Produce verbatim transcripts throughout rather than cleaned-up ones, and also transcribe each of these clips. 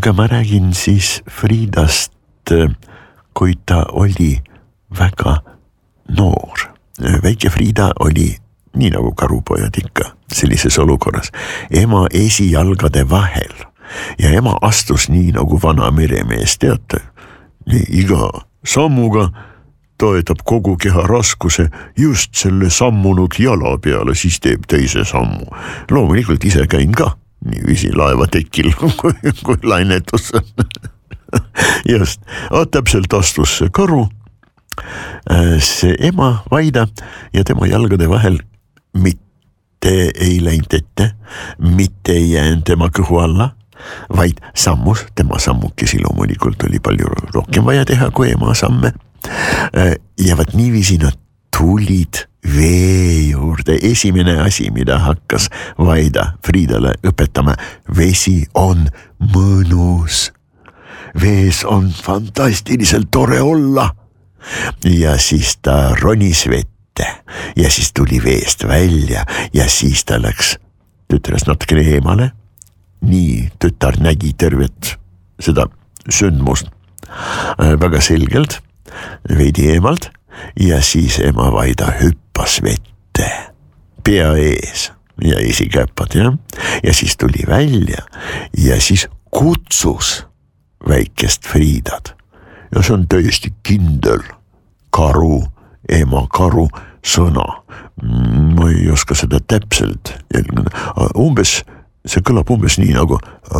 aga ma räägin siis Friidast, kui ta oli väga noor. Väike Friida oli, nii nagu karupojad ikka, sellises olukorras, ema esijalgade vahel ja ema astus nii nagu vana meremees, teate, nii iga sammuga toetab kogu keha raskuse just selle sammunud jala peale, siis teeb teise sammu. Loomulikult ise käin ka niiviisi laeva tekil, kui, kui lainetus on. Just, täpselt astus see karu, see ema Vaida ja tema jalgade vahel mitte ei läinud ette, mitte ei jäänud tema kõhu alla, vaid sammus, tema sammukesi loomulikult oli palju rohkem vaja teha kui ema samme. Ja vaat niiviisi nad tulid vee juurde. Esimene asi, mida hakkas Vaida Friidale õpetama, vesi on mõnus. Vees on fantastiliselt tore olla. Ja siis ta ronis vette ja siis tuli veest välja ja siis ta läks tütres natukene eemale. Nii tütar nägi tervet seda sündmust väga selgelt, veidi eemalt ja siis ema Vaida hüppas vette pea ees ja esikäpad ja? Ja siis tuli välja ja siis kutsus väikest Friidat ja see on täiesti kindel karu, ema karu sõna. Ma ei oska seda täpselt umbes, see kõlab umbes nii nagu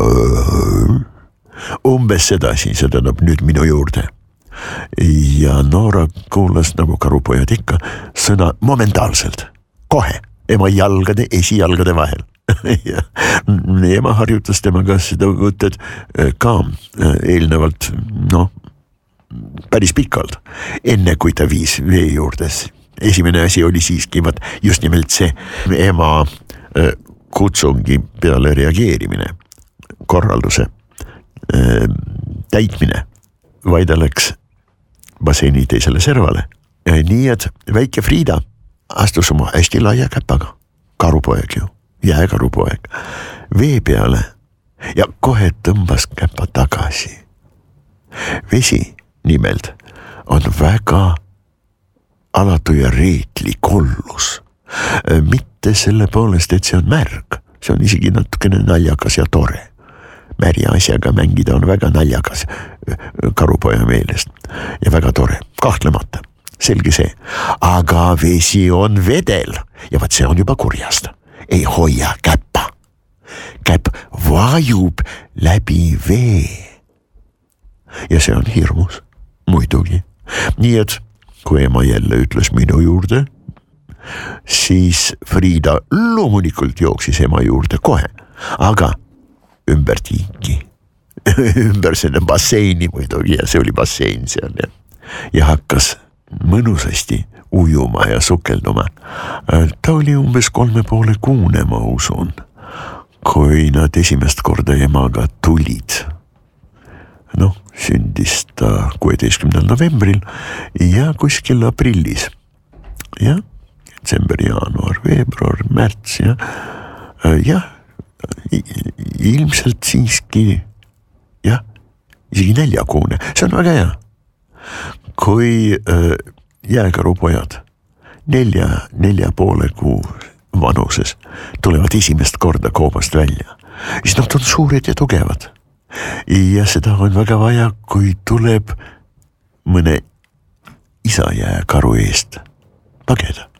umbes sedasi, see tähendab nüüd minu juurde. Ja Noora kuulas nagu karupojad ikka sõna momentaalselt, kohe, ema jalgade, esijalgade vahel. Ja ema harjutas temaga seda võtted ka eelnevalt, no, päris pikalt, enne kui ta viis vee juurdes. Esimene asi oli siiski vaat just nimelt see ema kutsungi peale reageerimine, korralduse täitmine. Vaida läks basseini teisele servale. Nii et väike Friida astus oma hästi laia käpaga, karupoeg ju, jääkarupoeg, vee peale ja kohe tõmbas käpa tagasi. Vesi nimelt on väga alatu ja reetli kollus. Mitte selle poolest, et see on märg, see on isegi natukene naljakas ja tore. Märja asjaga mängida on väga naljakas karupoja meelest ja väga tore, kahtlemata, selge see. Aga vesi on vedel ja vaat see on juba kurjast. Ei hoia käppa. Käpp vajub läbi vee. Ja see on hirmus, muidugi. Nii et kui ema jälle ütles minu juurde, siis Friida loomulikult jooksis ema juurde kohe, aga ümber tiiki, ümber selle basseini muidugi ja see oli bassein seal ja, ja hakkas mõnusasti ujuma ja sukelduma. Ta oli umbes kolme poole kuune, ma usun, kui nad esimest korda emaga tulid. Noh, sündis ta kuueteistkümnendal novembril ja kuskil aprillis. Ja, detsember, jaanuar, veebruar, märts ja, jah, ilmselt siiski, jah, isegi neljakuune, see on väga hea. Kui äh, jääkarupojad nelja, nelja poole kuu vanuses tulevad esimest korda koobast välja, siis nad on suured ja tugevad. Ja seda on väga vaja, kui tuleb mõne isa jääkaru eest pageda.